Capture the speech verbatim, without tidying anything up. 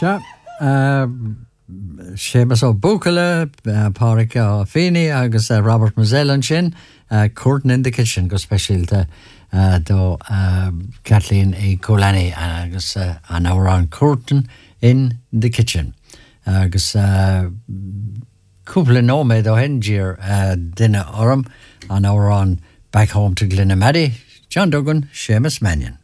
Se sémas ó bucala páric á féine agus uh, Robert Mazellan sin uh, Curtain in the Kitchen go speisialta uh, do uh, Kathleen A. Colani agus uh, an árán Curtain in the Kitchen agus uh, cúpla nóméid ó hendir uh, duine orm an árán Back Home to Glenamady John Duggan, Seamus Mannion.